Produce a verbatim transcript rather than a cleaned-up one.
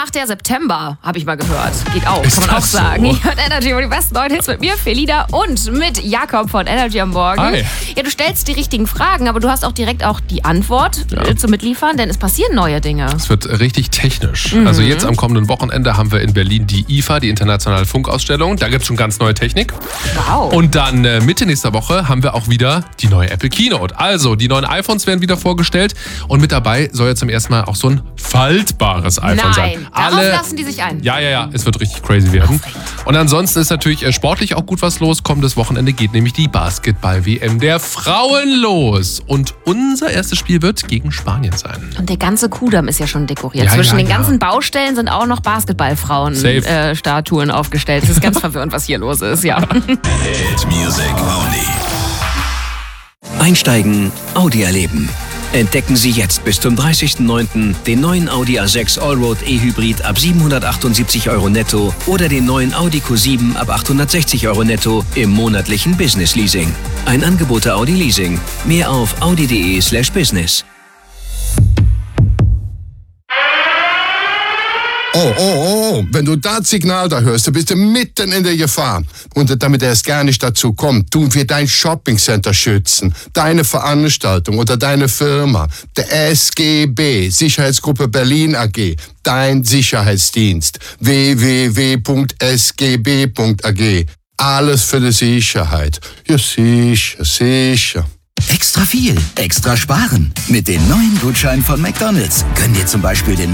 macht der September, habe ich mal gehört. Geht auch, Ist kann man auch das sagen. so? Ihr hört Energy und die besten neuen Hits mit mir, Felida, und mit Jakob von Energy am Morgen. Hi. Ja, du stellst die richtigen Fragen, aber du hast auch direkt auch die Antwort Ja. äh, zum Mitliefern, denn es passieren neue Dinge. Es wird richtig technisch. Also jetzt am kommenden Wochenende haben wir in Berlin die I F A, die Internationale Funkausstellung. Da gibt es schon ganz neue Technik. Wow. Und dann äh, Mitte nächster Woche haben wir auch wieder die neue Apple Keynote. Also die neuen iPhones werden wieder vorgestellt und mit dabei soll ja zum ersten Mal auch so ein faltbares iPhone sein. Nein, darauf lassen die sich ein. Ja, ja, ja, es wird richtig crazy werden. Und ansonsten ist natürlich äh, sportlich auch gut was los. Kommendes Wochenende geht nämlich die Basketball-W M der Frauen los. Und unser erstes Spiel wird gegen Spanien sein. Und der ganze Kudamm ist ja schon dekoriert. Ja, Zwischen ja, den ja. ganzen Baustellen sind auch noch Safe. Basketballfrauen-Statuen aufgestellt. Das ist ganz verwirrend, was hier los ist, ja. Hit Music Only. Einsteigen, Audi erleben. Entdecken Sie jetzt bis zum dreißigsten neunten den neuen Audi A sechs Allroad E-Hybrid ab siebenhundertachtundsiebzig Euro netto oder den neuen Audi Q sieben ab achthundertsechzig Euro netto im monatlichen Business Leasing. Ein Angebot der Audi Leasing. Mehr auf audi.de slash business. Oh, oh, oh, wenn du das Signal da hörst, dann bist du mitten in der Gefahr. Und damit er es gar nicht dazu kommt, tun wir dein Shoppingcenter schützen, deine Veranstaltung oder deine Firma. Der S G B, Sicherheitsgruppe Berlin A G, dein Sicherheitsdienst. w w w punkt s g b punkt a g. Alles für die Sicherheit. Ja, sicher, sicher. Extra viel, extra sparen. Mit den neuen Gutscheinen von McDonald's können dir zum Beispiel den